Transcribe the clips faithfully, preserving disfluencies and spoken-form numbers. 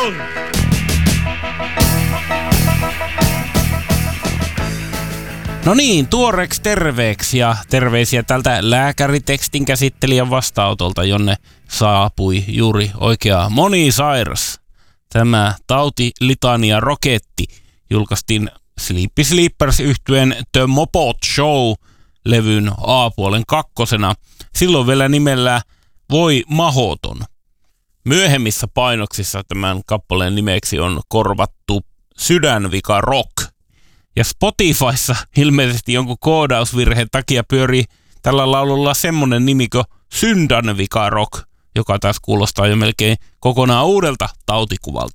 mahdoton! No niin, tuoreeksi terveeksi ja terveisiä tältä lääkäritekstin käsittelijän vastaanotolta, jonne saapui juuri oikea monisairas. Tämä tautilitania roketti julkaistiin Sleepy Sleepers -yhtyeen The Mopot Show-levyn A-puolen kakkosena, silloin vielä nimellä Voi mahoton. Myöhemmissä painoksissa tämän kappaleen nimeksi on korvattu Sydänvika Rock. Ja Spotifyssa ilmeisesti jonkun koodausvirheen takia pyörii tällä laululla semmonen nimi kuin Syndänvika Rock, joka taas kuulostaa jo melkein kokonaan uudelta tautikuvalta.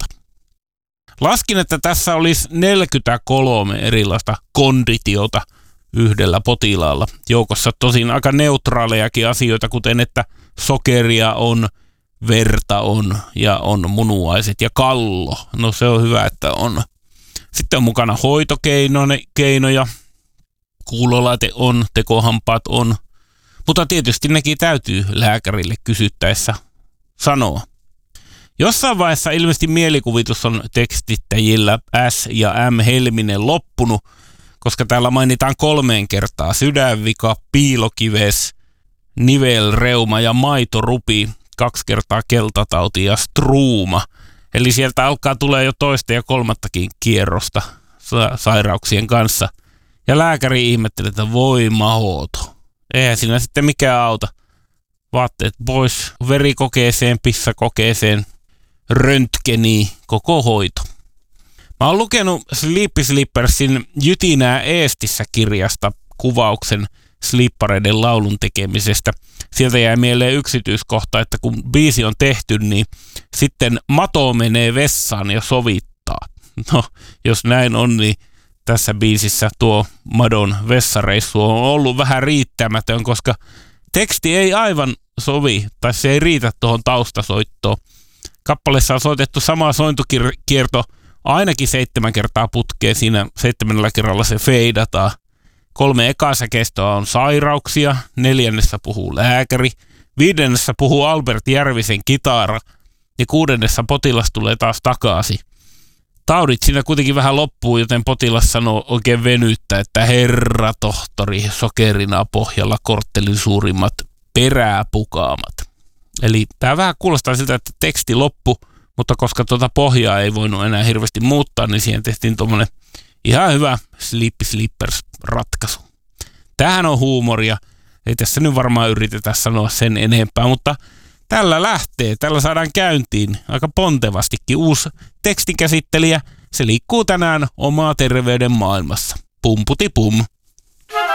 Laskin, että tässä olisi neljäkymmentäkolme erilaista konditiota yhdellä potilaalla. Joukossa tosin aika neutraalejakin asioita, kuten että sokeria on, verta on ja on munuaiset ja kallo. No se on hyvä, että on. Sitten on mukana hoitokeinoja, kuulolaite on, tekohampaat on, mutta tietysti nekin täytyy lääkärille kysyttäessä sanoa. Jossain vaiheessa ilmeisesti mielikuvitus on tekstittäjillä S ja M Helminen loppunut, koska täällä mainitaan kolmeen kertaa sydänvika, piilokives, nivelreuma ja maitorupi, kaksi kertaa keltatauti ja struuma. Eli sieltä alkaa tulee jo toista ja kolmattakin kierrosta sa- sairauksien kanssa. Ja lääkäri ihmettelee, että voi mahoto. Eihän siinä sitten mikään auta. Vaatteet pois, verikokeeseen, pissakokeeseen, röntgeniin, koko hoito. Mä oon lukenut Sleepy Sleepersin Jytinää Eestissä -kirjasta kuvauksen slippareiden laulun tekemisestä. Sieltä jäi mieleen yksityiskohta, että kun biisi on tehty, niin sitten Mato menee vessaan ja sovittaa. No, jos näin on, niin tässä biisissä tuo Madon vessareissu on ollut vähän riittämätön, koska teksti ei aivan sovi, tai se ei riitä tuohon taustasoittoon. Kappaleessa on soitettu sama sointukierto ainakin seitsemän kertaa putkeen, siinä seitsemännellä kerralla se feidataan. Kolme ekasäkeistöä on sairauksia, neljännessä puhuu lääkäri, viidennessä puhuu Albert Järvisen kitara ja kuudennessa potilas tulee taas takaisin. Taudit siinä kuitenkin vähän loppuu, joten potilas sanoo oikein venyttä, että herra tohtori, sokerina pohjalla korttelin suurimmat peräpukaamat. Eli tämä vähän kuulostaa siltä, että teksti loppu, mutta koska tuota pohjaa ei voinut enää hirveästi muuttaa, niin siihen tehtiin tuommoinen ihan hyvä Sleepy Sleepers-ratkaisu. Tämähän on huumoria. Ei tässä nyt varmaan yritetä sanoa sen enempää, mutta tällä lähtee. Tällä saadaan käyntiin aika pontevastikin uusi tekstinkäsittelijä. Se liikkuu tänään omaa terveyden maailmassa. Pumputi pum.